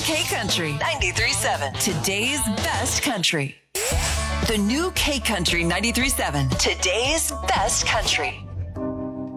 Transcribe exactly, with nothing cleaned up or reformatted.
K Country ninety-three point seven. Today's best country. The new K Country ninety-three point seven. Today's best country.